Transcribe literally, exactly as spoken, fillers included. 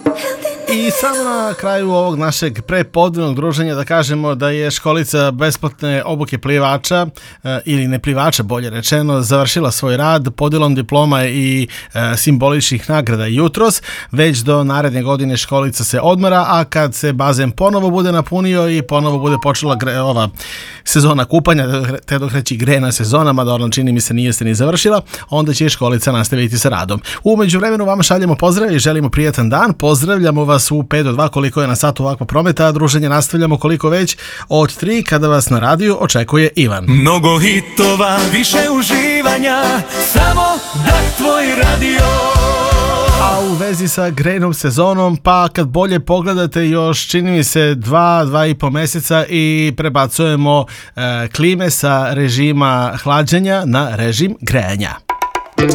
I samo na kraju ovog našeg prepodnevnog druženja da kažemo da je školica besplatne obuke plivača e, ili ne plivača bolje rečeno završila svoj rad podjelom diploma i e, simboličnih nagrada jutros. Već do naredne godine školica se odmara, a kad se bazen ponovo bude napunio i ponovo bude počela gre, ova sezona kupanja, te dok reći grejna sezona, mada ono čini mi se nije se ni završila, onda će školica nastaviti sa radom. U međuvremenu vama šaljemo pozdrav i želimo prijatan dan. Pozdravljamo vas u pet do dva koliko je na satu ovakva prometa, a druženje nastavljamo koliko već od tri kada vas na radiju očekuje Ivan. Mnogo hitova, više uživanja, samo da tvoj radio. A u vezi sa grejnom sezonom, pa kad bolje pogledate još čini mi se dva, dva i po mjeseca i prebacujemo e, klime sa režima hlađenja na režim grejanja.